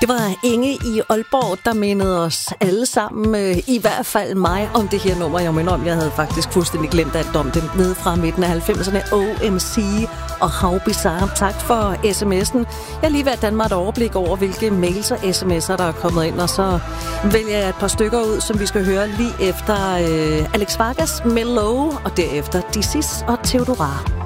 Det var Inge i Aalborg, der mindede os alle sammen, i hvert fald mig, om det her nummer. Jeg mener om, jeg havde faktisk fuldstændig glemt alt om det nede fra midten af 90'erne. OMC og How Bizarre. Tak for sms'en. Jeg er lige ved at danne mig et overblik over, hvilke mails og sms'er, der er kommet ind, og så vælger jeg et par stykker ud, som vi skal høre lige efter Alex Vargas, Mellow, og derefter Disis og Theodora.